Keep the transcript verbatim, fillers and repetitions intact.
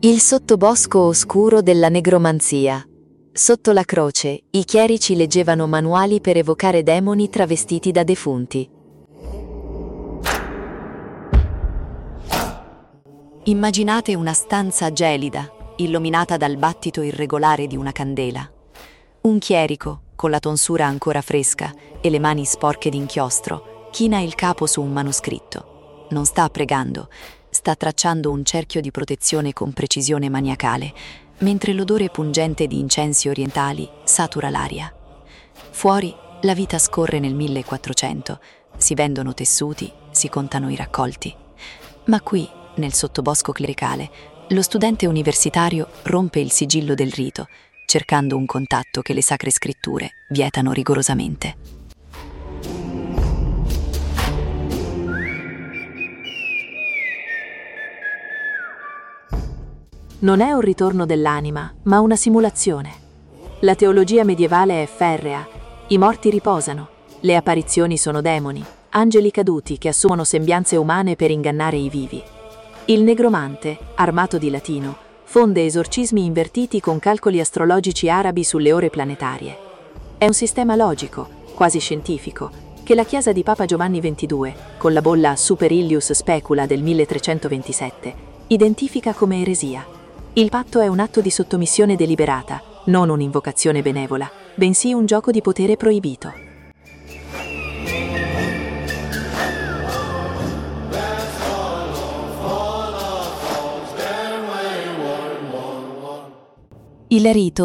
Il sottobosco oscuro della negromanzia. Sotto la croce, i chierici leggevano manuali per evocare demoni travestiti da defunti. Immaginate una stanza gelida, illuminata dal battito irregolare di una candela. Un chierico, con la tonsura ancora fresca e le mani sporche d'inchiostro, china il capo su un manoscritto. Non sta pregando, sta tracciando un cerchio di protezione con precisione maniacale, mentre l'odore pungente di incensi orientali satura l'aria. Fuori la vita scorre nel millequattrocento, si vendono tessuti, si contano i raccolti. Ma qui, nel sottobosco clericale, lo studente universitario rompe il sigillo del rito, cercando un contatto che le sacre scritture vietano rigorosamente. Non è un ritorno dell'anima, ma una simulazione. La teologia medievale è ferrea, i morti riposano, le apparizioni sono demoni, angeli caduti che assumono sembianze umane per ingannare i vivi. Il negromante, armato di latino, fonde esorcismi invertiti con calcoli astrologici arabi sulle ore planetarie. È un sistema logico, quasi scientifico, che la Chiesa di Papa Giovanni ventidue, con la bolla Super Illius Specula del milletrecentoventisette, identifica come eresia. Il patto è un atto di sottomissione deliberata, non un'invocazione benevola, bensì un gioco di potere proibito. Il rito